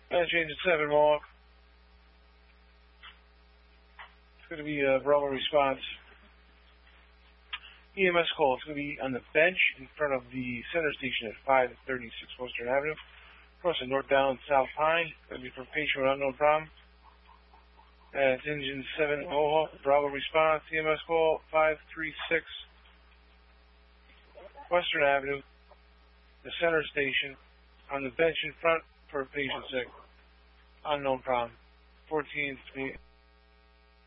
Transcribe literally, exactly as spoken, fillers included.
Dispatch Agent seven, Mohawk. It's going to be a Bravo response. E M S call. It's going to be on the bench in front of the center station at five thirty-six Western Avenue. Crossing northbound South Pine. It's going to be for patient with unknown problem. That's Engine seven, Mohawk. Bravo response. E M S call five three six Western Avenue. The center station. On the bench in front for a patient sick. Unknown problem. fourteen